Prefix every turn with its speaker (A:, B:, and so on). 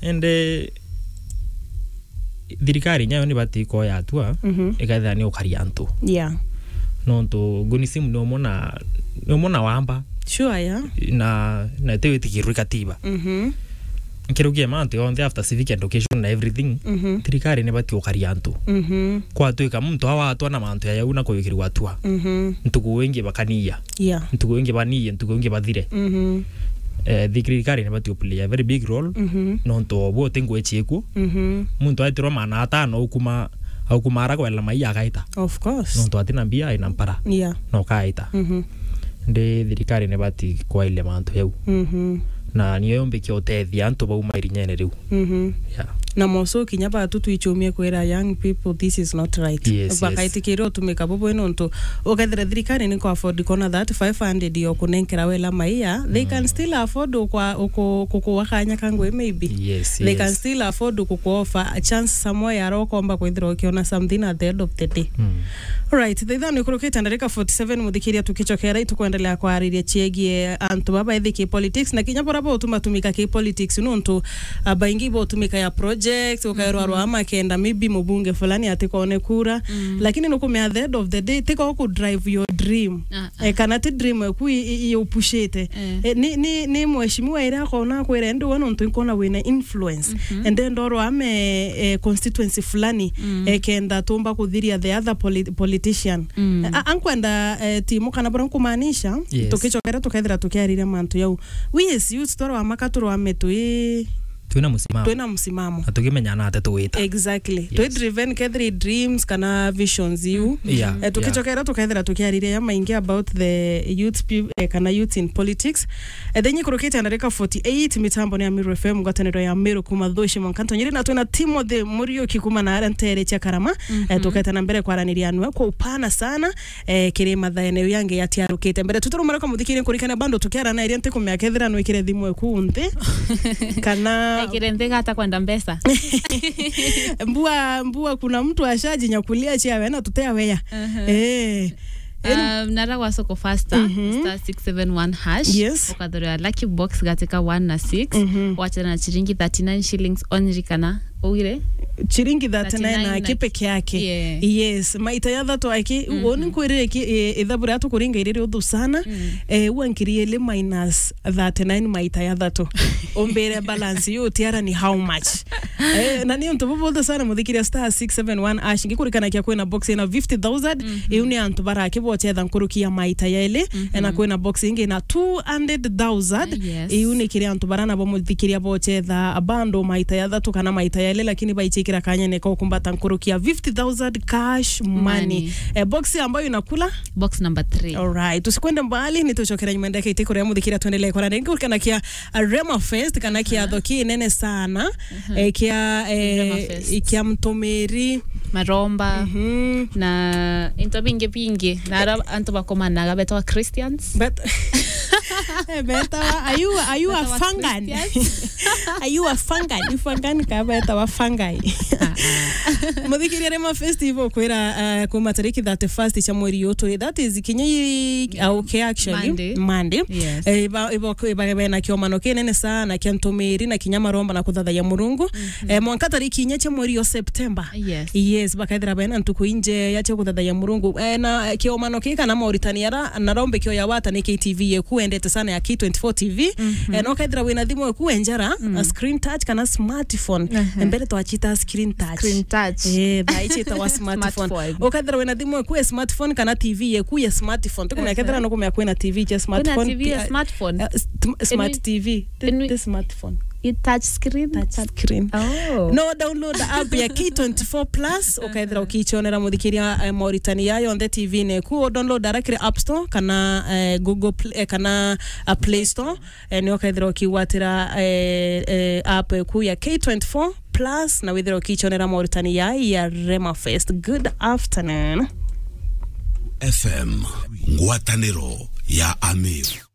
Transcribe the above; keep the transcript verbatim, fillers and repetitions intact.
A: and uh, thirikari nyayo ni bati ko ya tua ikaitha ni ukaria antu
B: yeah
A: no to gunisimu no mona no mona wamba
B: sure yeah
A: na na tewe tikirwi katiba
B: mhm
A: nkirugia mante on the after civic education na everything thirikari ni bati ukaria antu
B: mhm
A: kwa tuika muntu awa atwa na mantu ya una ko yikirwa tua
B: mhm
A: ntuku wengi bakania
B: yeah
A: ntuku wengi baniye ntuku wengi bathire
B: mhm
A: eh thirikari ni bati play a very big role
B: mhm
A: no to bo tengo echiku
B: mhm
A: muntu aitiro mana atano kuma au kumara kwa la maiya kaita
B: of course
A: no to atina mbia ina mpara
B: yeah
A: no kaita
B: mhm
A: ndi thirikari ne bati kwa ile mantu yau
B: mhm
A: na niyo mbiki otethia antu bauma irinyene riu
B: mhm
A: yeah
B: na moso kinyaba tutu ichomie kwera young people this is not right
A: yes,
B: bakaitikiro yes. tumeka bobo eno nto okethera thirikari ni ko afford kona that five hundred yo kunenkera wela maiya mm. they can still afford kwa uko kuko wakanya kangwe maybe
A: yes,
B: they
A: yes.
B: can still afford kuko offer a chance somewhere aro komba kwithira kiona something at the end of the day
A: mm.
B: Alright, thitha ni kurukita ndarika forty-seven muthikiria tukichokera itukuendelea kwariria chiegie antu baba ethiki politics na kinya porabo utumatumika ki politics nuntu abaingi bo tumika ya project ukairwa mm -hmm. ama kenda maybe mubunge fulani atikaone kura mm -hmm. lakini nukumea at the end of the day tika ku drive your dream uh -uh. e kana ti dream ku iupushite uh. e, ni ni ni mheshimiwa ira kona kwera ndio nuntu ikona wina influence mm -hmm. and then ndoro ame e, constituency fulani mm -hmm. e kenda tumba kuthiria the other polit politician mm. ankwenda eh, timu kana bora kumaanisha yes. tukichokera tukaithira tukiarira mantu yau we is youth toro amakaturo ametui
A: tuina musimamo
B: tuina musimamo
A: atukimenyana ate tuwita
B: exactly yes. tu driven kethri dreams kana visions you
A: mm. yeah,
B: eh, tukichokera yeah. tukaithira tukiarira ya maingi about the youth eh, kana youth in politics eh, then kurokete andareka forty-eight mitambo ni Amiru F M gwataniro ya Amiru kumadhoshi mwankanto nyiri na tuina Timothy Murio kikuma na arantere cha karama mm -hmm. eh, tukata na mbere kwaraniri anwe kwa upana sana eh, kire mathaene yange yatiarukite mbere tuturumara kwa muthikire kurikana bando tukiara na iriante kumya kethira no ikire thimu ekunthi kana
C: ikire hata kwenda mbesa
B: mbua mbua kuna mtu ashaji nyakulia chiawe na tutea weya uh -huh. eh
C: Um, nara wa soko faster mm -hmm. star six seven one hash
B: yes.
C: ukadhorea lucky box gatika one na six mm -hmm. wacha na chiringi thirty-nine shillings only kana oire
B: chiringi thirty-nine na kipeke yake
C: yeah.
B: yes maita ya thato aki mm -hmm. oni kwirire ki ithabura tu kuringa irire uthu sana mm -hmm. eh wankirie le minus thirty-nine maita ya thato ombere balance yo tiara ni how much eh na niyo ntobo uthu sana muthikiria star six seven one ash ngikurikana kia kwena box ina fifty thousand mm -hmm. iuni antu barake bochedha nkurukia maita ya ile mm -hmm. na kwena box ingi na two hundred thousand uh, yes. iuni kiria antu barana bo muthikiria bochedha abando maita ya thato kana maita ya ile lakini baichikira kanya neko kumbata nkurukia fifty thousand cash money, money. E, box ambayo inakula
C: box number three.
B: Alright, tusikwende mbali nituchokera nyuma ndake itiko ya muthikira tuendelee kwa ndenge kana kia Rema Fest kana kia uh -huh. thoki nene sana uh -huh. e, kia e, kia mtomeri
C: maromba mm -hmm. na into binge binge na anto bakomana gabeto Christians
B: but beta are you are you a fangan are you a fangan fangan ka beta wa fangai muthikira Rema Festival kwera uh, kuma tariki thirty-first cha mweri yoto that is kinyi okay actually
C: Monday,
B: Monday.
C: Yes.
B: eh ba ba ba na kiomano kinene sana kia ntomeri na kinyama romba na kuthatha ya murungu mm -hmm. eh mwanka tariki nya cha mweri yo September
C: yes,
B: yes bakaithira bena ntuku inje ya cha kuthatha ya murungu eh na kiomano kika na Mauritania ra na rombe kio ya wata ni K T V yeku endete sana ya K twenty-four T V mm -hmm. eh no kaithira wina thimu yeku enjara mm -hmm. a screen touch kana smartphone uh -huh. mbele to achita screen touch
C: screen touch
B: eh baichita wa smartphone okaithira wina thimu yeku smartphone kana T V yeku ya smartphone tukumya kaithira no kumya kwena T V ya smartphone
C: T V ya smartphone
B: uh, smart T V the, the smartphone
C: it touch screen
B: touch screen
C: oh
B: no download the app ya K twenty-four plus okaithira ukichonera muthikiria uh, Mauritania on the T V ne ku download directly App Store kana uh, Google Play, kana uh, Play Store uh, ne okaithira ukiwatira uh, uh, app ku ya K twenty-four plus na withira ukichonera Mauritania ya Rema Fest. Good afternoon
D: F M ngwataniro ya Amiru.